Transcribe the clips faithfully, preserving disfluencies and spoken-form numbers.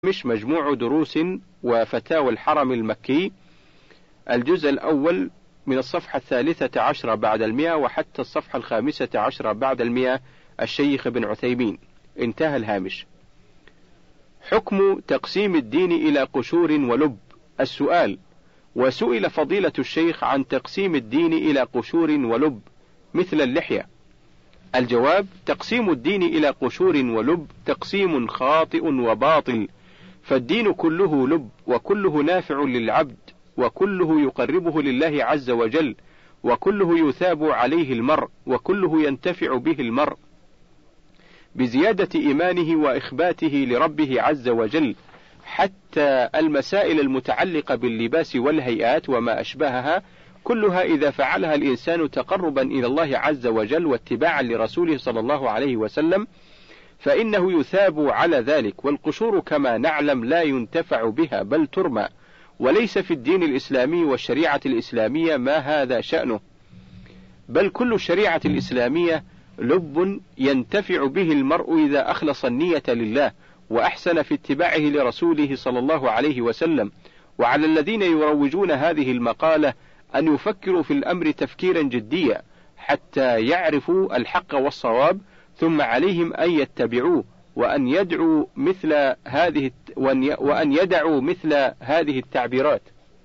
مش مجموع دروس وفتاوى الحرم المكي، الجزء الأول من الصفحة الثالثة عشرة بعد المئة وحتى الصفحة الخامسة عشرة بعد المئة، الشيخ ابن عثيمين. انتهى الهامش. حكم تقسيم الدين إلى قشور ولب. السؤال: وسئل فضيلة الشيخ عن تقسيم الدين إلى قشور ولب مثل اللحية. الجواب: تقسيم الدين إلى قشور ولب تقسيم خاطئ وباطل، فالدين كله لب، وكله نافع للعبد، وكله يقربه لله عز وجل، وكله يثاب عليه المرء، وكله ينتفع به المرء بزيادة إيمانه وإخباته لربه عز وجل، حتى المسائل المتعلقة باللباس والهيئات وما أشبهها كلها إذا فعلها الإنسان تقربا إلى الله عز وجل واتباعا لرسوله صلى الله عليه وسلم فإنه يثاب على ذلك. والقشور كما نعلم لا ينتفع بها بل ترمى، وليس في الدين الإسلامي والشريعة الإسلامية ما هذا شأنه، بل كل الشريعة الإسلامية لب ينتفع به المرء إذا أخلص النية لله وأحسن في اتباعه لرسوله صلى الله عليه وسلم. وعلى الذين يروجون هذه المقالة أن يفكروا في الأمر تفكيرا جديا حتى يعرفوا الحق والصواب، ثم عليهم أن يتبعوه وأن يدعوا مثل هذه وأن يدعوا مثل هذه التعبيرات.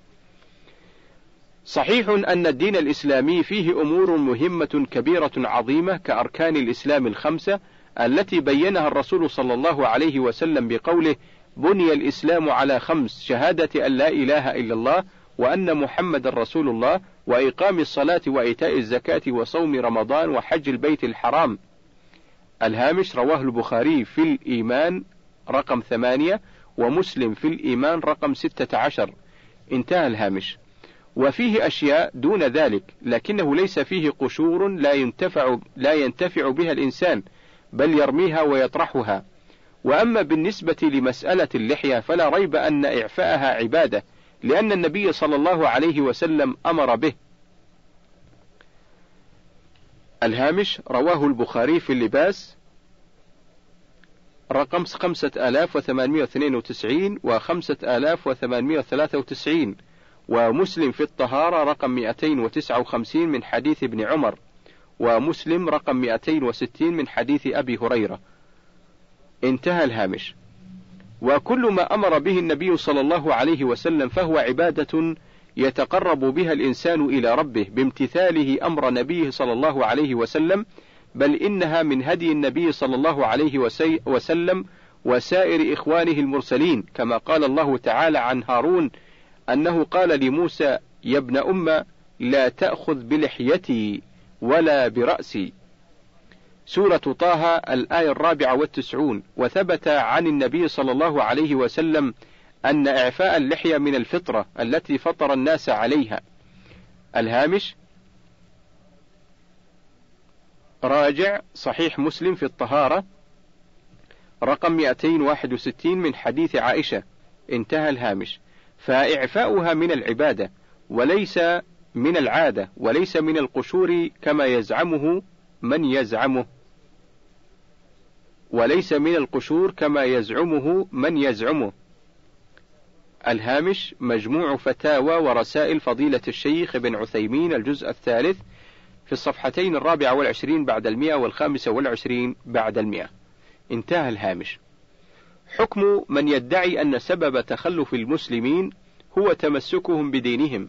صحيح أن الدين الإسلامي فيه أمور مهمة كبيرة عظيمة كأركان الإسلام الخمسة التي بينها الرسول صلى الله عليه وسلم بقوله: بني الإسلام على خمس: شهادة أن لا إله إلا الله وأن محمد رسول الله، وإقام الصلاة وإيتاء الزكاة وصوم رمضان وحج البيت الحرام. الهامش: رواه البخاري في الإيمان رقم ثمانية، ومسلم في الإيمان رقم ستة عشر. انتهى الهامش. وفيه أشياء دون ذلك لكنه ليس فيه قشور لا ينتفع, لا ينتفع بها الإنسان بل يرميها ويطرحها. وأما بالنسبة لمسألة اللحية فلا ريب أن إعفاءها عبادة، لأن النبي صلى الله عليه وسلم أمر به. الهامش: رواه البخاري في اللباس رقم خمسة آلاف وثمانمائة واثنين وتسعين وخمسة آلاف وثمانمائة وثلاثة وتسعين، ومسلم في الطهارة رقم مئتين وتسعة وخمسين من حديث ابن عمر، ومسلم رقم مئتين وستين من حديث أبي هريرة. انتهى الهامش. وكل ما أمر به النبي صلى الله عليه وسلم فهو عبادة يتقرب بها الإنسان إلى ربه بامتثاله أمر نبيه صلى الله عليه وسلم، بل إنها من هدي النبي صلى الله عليه وسلم وسائر إخوانه المرسلين، كما قال الله تعالى عن هارون أنه قال لموسى: يا ابن أم لا تأخذ بلحيتي ولا برأسي. سورة طه الآية الرابعة والتسعون. وثبت عن النبي صلى الله عليه وسلم أن إعفاء اللحية من الفطرة التي فطر الناس عليها. الهامش: راجع صحيح مسلم في الطهارة رقم مئتين وواحد وستين من حديث عائشة. انتهى الهامش. فإعفاؤها من العبادة وليس من العادة، وليس من القشور كما يزعمه من يزعمه وليس من القشور كما يزعمه من يزعمه. الهامش: مجموع فتاوى ورسائل فضيلة الشيخ ابن عثيمين، الجزء الثالث في الصفحتين الرابعة والعشرين بعد المئة والخامسة والعشرين بعد المئة. انتهى الهامش. حكم من يدعي أن سبب تخلف المسلمين هو تمسكهم بدينهم.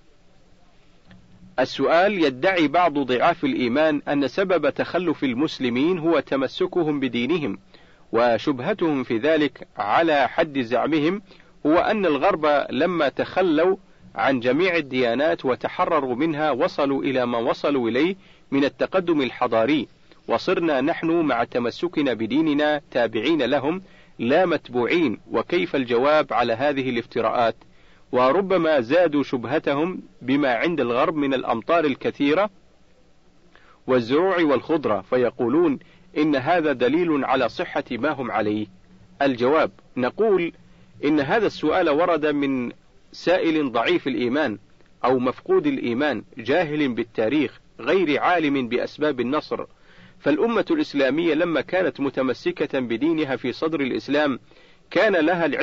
السؤال: يدعي بعض ضعاف الإيمان أن سبب تخلف المسلمين هو تمسكهم بدينهم، وشبهتهم في ذلك على حد زعمهم هو أن الغرب لما تخلوا عن جميع الديانات وتحرروا منها وصلوا إلى ما وصلوا إليه من التقدم الحضاري، وصرنا نحن مع تمسكنا بديننا تابعين لهم لا متبوعين. وكيف الجواب على هذه الافتراءات؟ وربما زادوا شبهتهم بما عند الغرب من الأمطار الكثيرة والزروع والخضرة، فيقولون إن هذا دليل على صحة ما هم عليه. الجواب: نقول إن هذا السؤال ورد من سائل ضعيف الإيمان أو مفقود الإيمان جاهل بالتاريخ غير عالم بأسباب النصر. فالأمة الإسلامية لما كانت متمسكة بدينها في صدر الإسلام كان لها